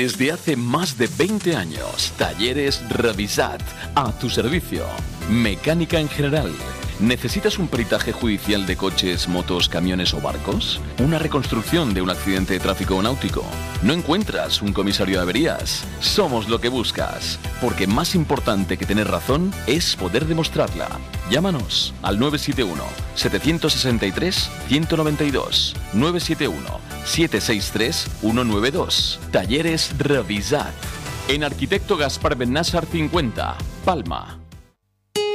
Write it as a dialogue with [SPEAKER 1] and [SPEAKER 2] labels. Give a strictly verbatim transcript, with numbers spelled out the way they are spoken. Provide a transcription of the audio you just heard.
[SPEAKER 1] Desde hace más de veinte años, Talleres Revisat, a tu servicio. Mecánica en general. ¿Necesitas un peritaje judicial de coches, motos, camiones o barcos? ¿Una reconstrucción de un accidente de tráfico o náutico? ¿No encuentras un comisario de averías? Somos lo que buscas, porque más importante que tener razón es poder demostrarla. Llámanos al nueve siete uno, siete seis tres, uno nueve dos, nueve siete uno, siete seis tres, uno nueve dos. Talleres Revisat. En Arquitecto Gaspar Bennassar cincuenta, Palma.